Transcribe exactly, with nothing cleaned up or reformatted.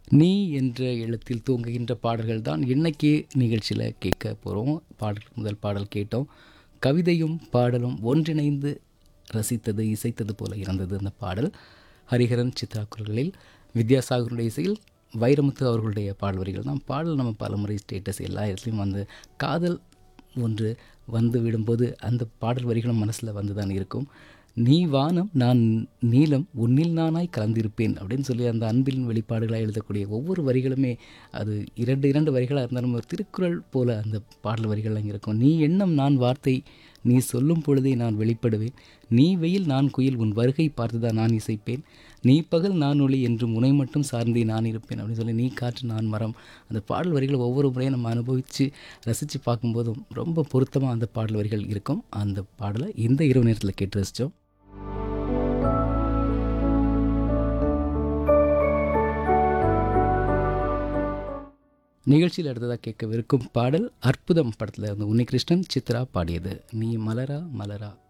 நீ என்ற எழுத்தில் தூங்குகின்ற பாடல்கள் தான் இன்னைக்கு நிகழ்ச்சியில் கேட்க போகிறோம். பாடல் முதல் பாடல் கேட்டோம். கவிதையும் பாடலும் ஒன்றிணைந்து ரசித்தது இசைத்தது போல இருந்தது அந்த பாடல். ஹரிஹரன் சித்ரா குரல்களில், வித்யாசாகருடைய இசையில் வைரமுத்து அவர்களுடைய பாடல் வரிகள் தான். பாடல் நம்ம பலமுறை ஸ்டேட்டஸ் எல்லா இடத்துலையும் வந்து காதல் ஒன்று வந்து விடும்போது அந்த பாடல் வரிகளும் மனசில் வந்து தான் இருக்கும். நீ வானம் நான் நீலம் உன்னில் நானாய் கலந்திருப்பேன் அப்படின்னு சொல்லி அந்த அன்பின் வெளிப்பாடுகளாக எழுதக்கூடிய ஒவ்வொரு வரிகளுமே அது இரண்டு இரண்டு வரிகளாக இருந்தாலும் ஒரு திருக்குறள் போல அந்த பாடல் வரிகள்லாம் இருக்கும். நீ எண்ணம் நான் வார்த்தை நீ சொல்லும் பொழுதே நான் வெளிப்படுவேன், நீ வெயில் நான் குயில் உன் வருகை பார்த்துதான் நான் இசைப்பேன், நீ பகல் நான் ஒளி என்றும் உனை மட்டும் சார்ந்தே நான் இருப்பேன் அப்படின்னு சொல்லி நீ காற்று நான் மரம். அந்த பாடல் வரிகள் ஒவ்வொரு முறையும் நம்ம அனுபவித்து ரசித்து பார்க்கும்போதும் ரொம்ப பொருத்தமாக அந்த பாடல் வரிகள் இருக்கும். அந்த பாடலை இந்த இரவு நேரத்தில் கேட்டு ரசித்தோம். நிகழ்ச்சியில் அடுத்ததாக கேட்கவிருக்கும் பாடல் அற்புதம் படத்தில் வந்து உன்னிகிருஷ்ணன் சித்ரா பாடியது. நீ மலரா மலரா.